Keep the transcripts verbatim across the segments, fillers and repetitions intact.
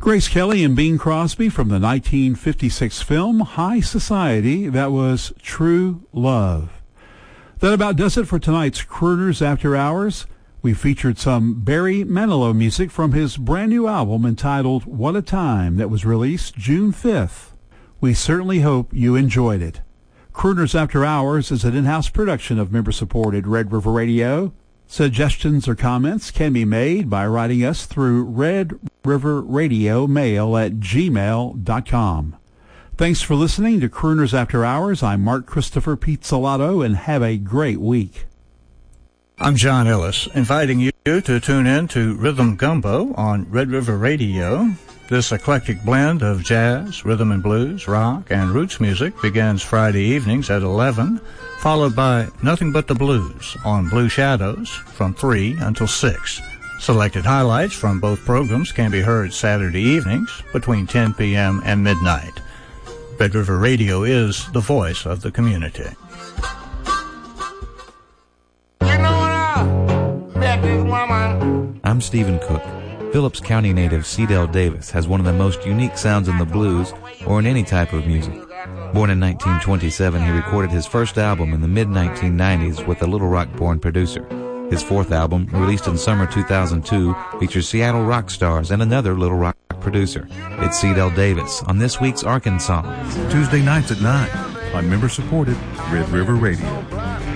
Grace Kelly and Bing Crosby from the nineteen fifty-six film High Society. That was True Love. That about does it for tonight's Crooners After Hours. We featured some Barry Manilow music from his brand new album entitled What a Time that was released June fifth. We certainly hope you enjoyed it. Crooners After Hours is an in-house production of member-supported Red River Radio. Suggestions or comments can be made by writing us through Red River Radio Mail at gmail dot com. Thanks for listening to Crooners After Hours. I'm Mark Christopher Pizzolato, and have a great week. I'm John Ellis, inviting you to tune in to Rhythm Gumbo on Red River Radio. This eclectic blend of jazz, rhythm and blues, rock, and roots music begins Friday evenings at eleven, followed by Nothing But the Blues on Blue Shadows from three until six. Selected highlights from both programs can be heard Saturday evenings between ten p.m. and midnight. Red River Radio is the voice of the community. I'm Stephen Cook. Phillips County native Cedell Davis has one of the most unique sounds in the blues or in any type of music. Born in nineteen twenty-seven, he recorded his first album in the mid nineteen nineties with a Little Rock-born producer. His fourth album, released in summer two thousand two, features Seattle rock stars and another Little Rock producer. It's Cedell Davis on this week's Arkansas. Tuesday nights at nine on member-supported Red River Radio.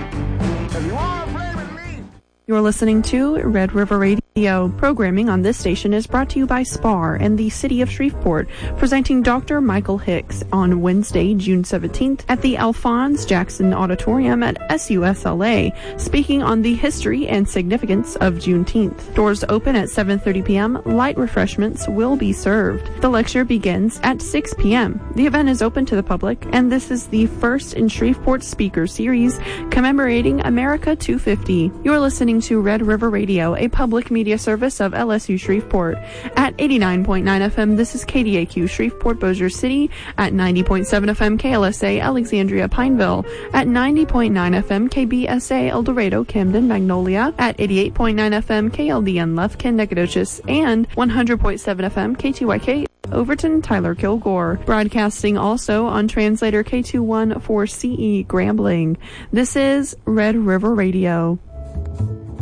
You're listening to Red River Radio. Programming on this station is brought to you by SPAR and the City of Shreveport, presenting Doctor Michael Hicks on Wednesday, June seventeenth at the Alphonse Jackson Auditorium at S U S L A, speaking on the history and significance of Juneteenth. Doors open at seven thirty p.m. Light refreshments will be served. The lecture begins at six p.m. The event is open to the public, and this is the first in Shreveport Speaker Series commemorating America two fifty. You're listening to Red River Radio, a public media service of L S U Shreveport. At eighty-nine point nine F M, this is K D A Q Shreveport Bossier City. At ninety point seven F M, K L S A Alexandria Pineville. At ninety point nine F M, K B S A El Dorado Camden Magnolia. At eighty-eight point nine F M, K L D N Lufkin Nacogdoches. And one hundred point seven F M, K T Y K Overton Tyler Kilgore. Broadcasting also on translator K two one four C E Grambling. This is Red River Radio.